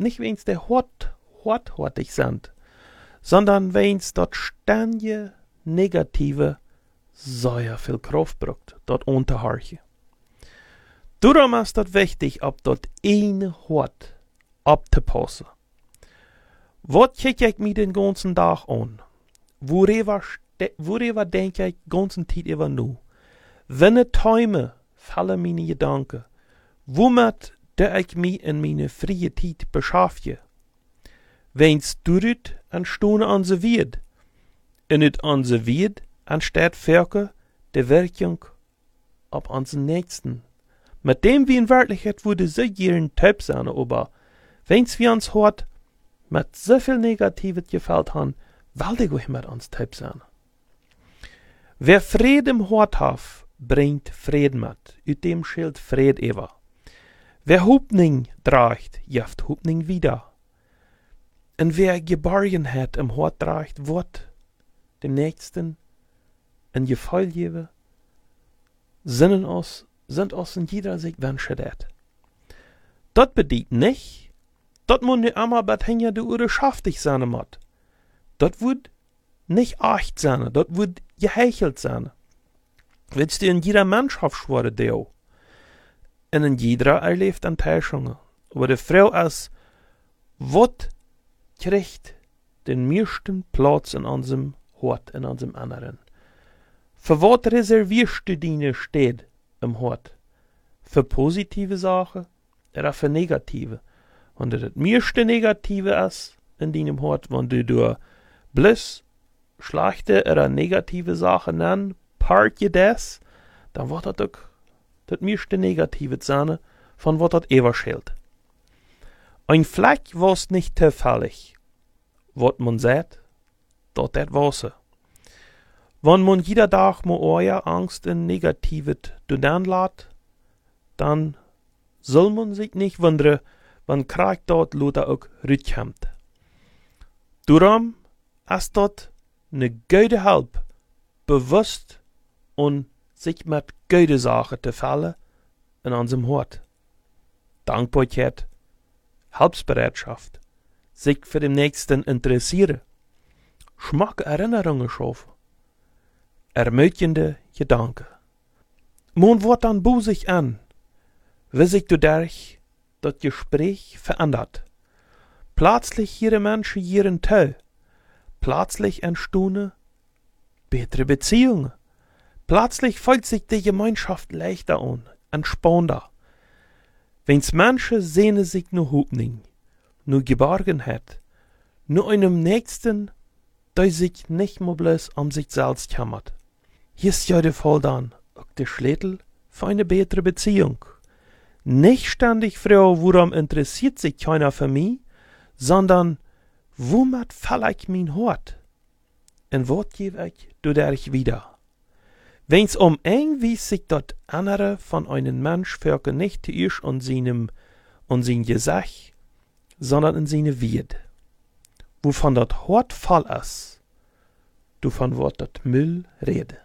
nicht wenn's der hartig sind, sondern wenn's dort ständige negative sehr viel Kraft braucht, dort unterharchen. Darum ist das wichtig, ob dort eine Hort abzupassen. Was kicke ich mir den ganzen Tag an? Worüber denke ich die ganze Zeit über nu? Wenn Träume fallen meine Gedanken, womit der ich mich in meine freie Zeit beschäftige? Wenn's durut an Stunde an se wird, und it an se wird, anstatt Werke, der Wirkung auf unseren Nächsten. Mit dem wie in Wirklichkeit würde so jeden Typ sein, aber wenn's wie uns hört, mit so viel Negatives gefällt han, will ich euch mit uns Typ sein. Wer Frieden im Hort hat, bringt Frieden mit, ut dem schild Fried ever. Wer Hoffnung tragt, jaft Hoffnung wieder. Und wer Geborgenheit im Hort tragt, wird dem Nächsten ein Gefühl geben, sind uns in jeder sich wünscht dat. Das bedeutet nicht, dass man nicht einmal bei hinter der Uhr schaftig sein muss. Das wird nicht echt sein, das wird gehechelt sein. Willst du in jeder Mannschaft schwören, Deo? Und in jeder erlebt Enttäuschungen. Aber die Frau ist, was kriegt den meisten Platz in unserem Hort, in unserem Inneren? Für was reservierst du deine Städte im Hort? Für positive Sachen oder für negative? Und das meiste Negative ist in deinem Hort, wenn du bloß schlechte oder negative Sachen nennst, part je das, dann wird das auch das meiste Negative sein, von was das überschält. Ein Fleck was nicht zufällig. Was man sagt, das war's. Wenn man jeder Tag mit eurer Angst und Negatives tun lässt, dann soll man sich nicht wundern, wenn Krieg dort Luther auch rüberkommt. Darum ist dort eine gute Hilfe, bewusst und sich mit gute Sachen zu fallen in unserem Hort. Dankbarkeit, Hilfsbereitschaft, sich für den Nächsten interessieren, Schmack Erinnerungen schaffen, ermutigende Gedanken. Man wird dann busig an, wie sich dadurch das Gespräch verändert. Plötzlich ihre Menschen ihren Teil. Plötzlich entstehen bessere Beziehungen. Plötzlich fühlt sich die Gemeinschaft leichter an, entspannter. Wenn's Menschen sehnen sich nur Hoffnung, nur Geborgenheit, nur einem Nächsten, der sich nicht mehr bloß um sich selbst kümmert. Hier ist ja der Fall dann, auch der Schlüssel für eine bessere Beziehung. Nicht ständig Frau, worum interessiert sich keiner für mich, sondern womit fall ich mein Hort? Und was gebe ich dadurch wieder? Wenn's irgendwie sich dort andere von einem Mensch für nicht ist und sein Gesicht, sondern in seine Wird. Wovon das Hort voll ist, du von wird das Müll rede.